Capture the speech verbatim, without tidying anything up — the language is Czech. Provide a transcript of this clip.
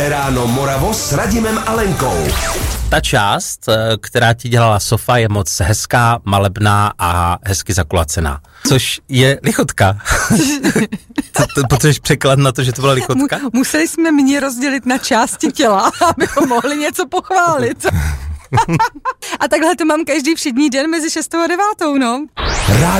Ráno Moravo s Radimem a Lenkou. Ta část, která ti dělala Sofa, je moc hezká, malebná a hezky zakulacená. Což je lichotka. Potřebuješ překlad na to, že to byla lichotka? Mu, museli jsme mě rozdělit na části těla, abychom mohli něco pochválit. A takhle to mám každý všední den mezi šestou a devátou, no.